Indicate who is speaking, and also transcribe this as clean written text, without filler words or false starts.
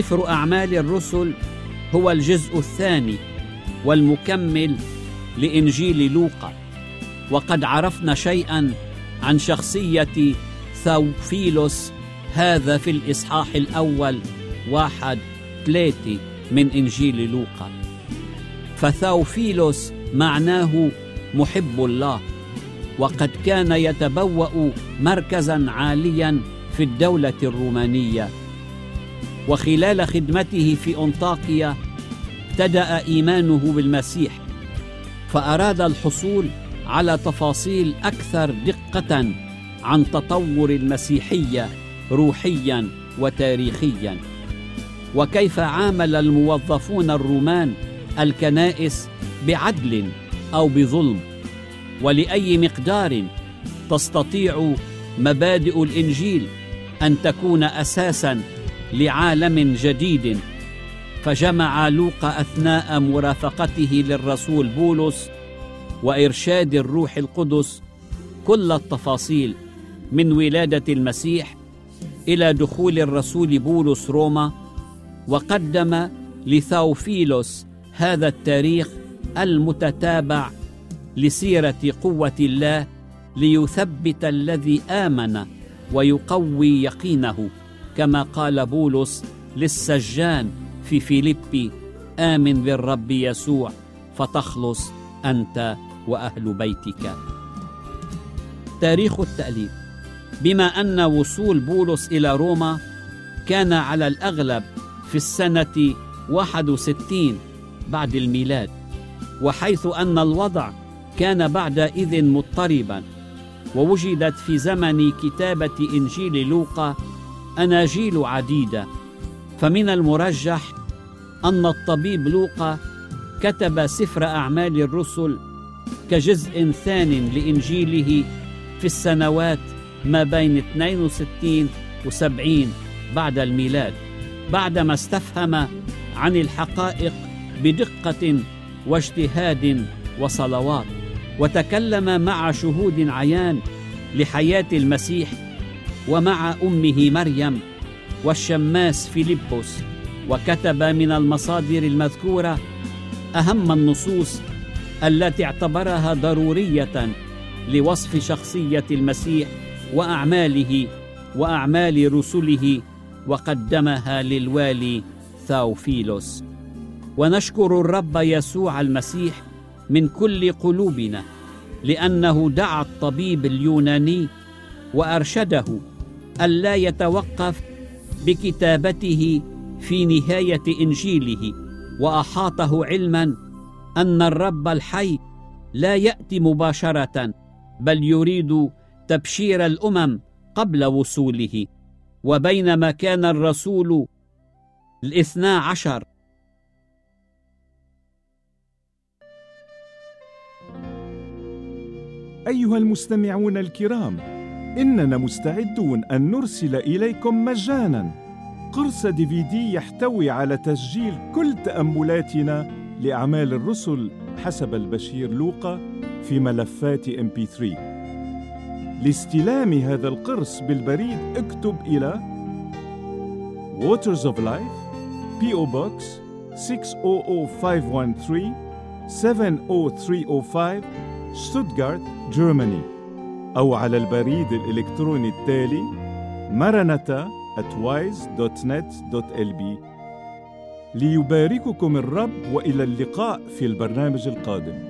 Speaker 1: سفر أعمال الرسل هو الجزء الثاني والمكمل لإنجيل لوقا، وقد عرفنا شيئاً عن شخصية ثوفيلوس هذا في الإصحاح الأول 1-3 من إنجيل لوقا. فثوفيلوس معناه محب الله، وقد كان يتبوأ مركزاً عالياً في الدولة الرومانية، وخلال خدمته في أنطاكيا ابتدأ إيمانه بالمسيح، فأراد الحصول على تفاصيل أكثر دقة عن تطور المسيحية روحياً وتاريخياً، وكيف عامل الموظفون الرومان الكنائس بعدل أو بظلم، ولأي مقدار تستطيع مبادئ الإنجيل أن تكون أساساً لعالم جديد. فجمع لوقا أثناء مرافقته للرسول بولس وإرشاد الروح القدس كل التفاصيل من ولادة المسيح إلى دخول الرسول بولس روما، وقدم لثوفيلوس هذا التاريخ المتتابع لسيرة قوة الله ليثبت الذي آمن ويقوي يقينه، كما قال بولس للسجان في فيليبي: آمن بالرب يسوع فتخلص أنت وأهل بيتك. تاريخ التأليف: بما أن وصول بولس إلى روما كان على الأغلب في السنة 61 بعد الميلاد، وحيث أن الوضع كان بعدئذ مضطربا، ووجدت في زمن كتابة إنجيل لوقا أناجيل عديدة، فمن المرجح أن الطبيب لوقا كتب سفر أعمال الرسل كجزء ثان لإنجيله في السنوات ما بين 62 و70 بعد الميلاد، بعدما استفهم عن الحقائق بدقة واجتهاد وصلوات، وتكلم مع شهود عيان لحياة المسيح ومع أمه مريم والشماس فيلبس، وكتب من المصادر المذكورة أهم النصوص التي اعتبرها ضرورية لوصف شخصية المسيح وأعماله وأعمال رسله، وقدمها للوالي ثوفيلوس. ونشكر الرب يسوع المسيح من كل قلوبنا لأنه دعا الطبيب اليوناني وأرشده ألا يتوقف بكتابته في نهاية إنجيله، وأحاطه علما أن الرب الحي لا يأتي مباشرة، بل يريد تبشير الأمم قبل وصوله. وبينما كان الرسول 12
Speaker 2: أيها المستمعون الكرام، إننا مستعدون أن نرسل إليكم مجاناً قرص DVD يحتوي على تسجيل كل تأملاتنا لأعمال الرسل حسب البشير لوقا في ملفات MP3. لاستلام هذا القرص بالبريد اكتب إلى Waters of Life P.O. Box 600513 70305 شتوتغارت جيرماني، أو على البريد الإلكتروني التالي maranatha@wise.net.lb. ليبارككم الرب، وإلى اللقاء في البرنامج القادم.